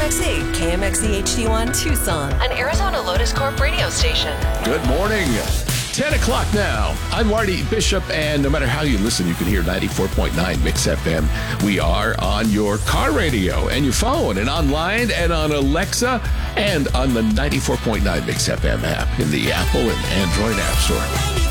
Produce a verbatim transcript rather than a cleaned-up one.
X E, K M X E H D one Tucson, an Arizona Lotus Corp radio station. Good morning. ten o'clock now. I'm Marty Bishop, and no matter how you listen, you can hear ninety-four point nine Mix F M. We are on your car radio and your phone and online and on Alexa and on the ninety-four point nine Mix F M app in the Apple and Android App Store.